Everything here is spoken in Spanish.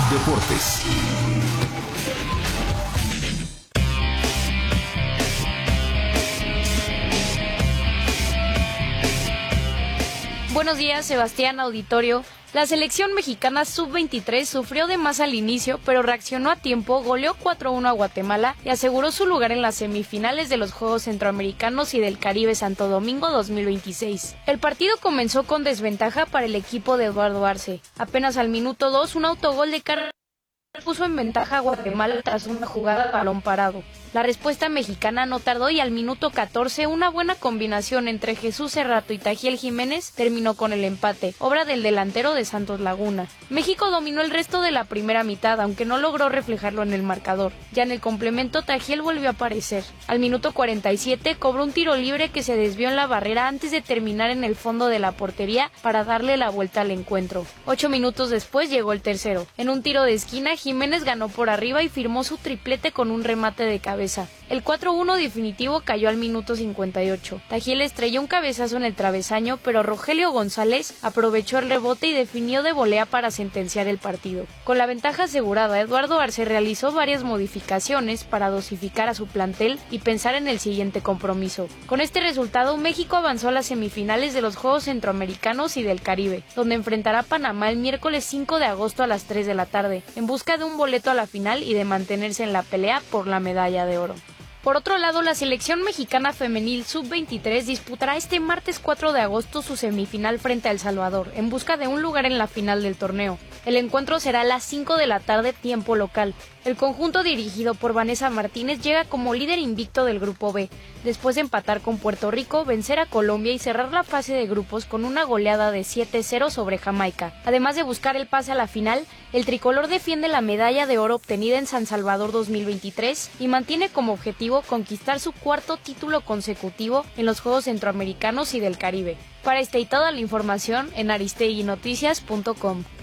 Deportes. Buenos días, Sebastián, auditorio. La selección mexicana sub-23 sufrió de más al inicio, pero reaccionó a tiempo, goleó 4-1 a Guatemala y aseguró su lugar en las semifinales de los Juegos Centroamericanos y del Caribe Santo Domingo 2026. El partido comenzó con desventaja para el equipo de Eduardo Arce. Apenas al minuto 2, un autogol de carrera puso en ventaja a Guatemala tras una jugada a balón parado. La respuesta mexicana no tardó y al minuto 14 una buena combinación entre Jesús Cerrato y Tajiel Jiménez terminó con el empate, obra del delantero de Santos Laguna. México dominó el resto de la primera mitad, aunque no logró reflejarlo en el marcador. Ya en el complemento Tajiel volvió a aparecer. Al minuto 47 cobró un tiro libre que se desvió en la barrera antes de terminar en el fondo de la portería para darle la vuelta al encuentro. 8 minutos después llegó el tercero. En un tiro de esquina Jiménez ganó por arriba y firmó su triplete con un remate de cabeza. El 4-1 definitivo cayó al minuto 58. Tajiel estrelló un cabezazo en el travesaño, pero Rogelio González aprovechó el rebote y definió de volea para sentenciar el partido. Con la ventaja asegurada, Eduardo Arce realizó varias modificaciones para dosificar a su plantel y pensar en el siguiente compromiso. Con este resultado, México avanzó a las semifinales de los Juegos Centroamericanos y del Caribe, donde enfrentará a Panamá el miércoles 5 de agosto a las 3 de la tarde, en busca de un boleto a la final y de mantenerse en la pelea por la medalla de oro. Por otro lado, la selección mexicana femenil sub-23 disputará este martes 4 de agosto su semifinal frente a El Salvador, en busca de un lugar en la final del torneo. El encuentro será a las 5 de la tarde, tiempo local. El conjunto dirigido por Vanessa Martínez llega como líder invicto del Grupo B, después de empatar con Puerto Rico, vencer a Colombia y cerrar la fase de grupos con una goleada de 7-0 sobre Jamaica. Además de buscar el pase a la final, el tricolor defiende la medalla de oro obtenida en San Salvador 2023 y mantiene como objetivo conquistar su cuarto título consecutivo en los Juegos Centroamericanos y del Caribe. Para esta y toda la información en aristeguinoticias.com.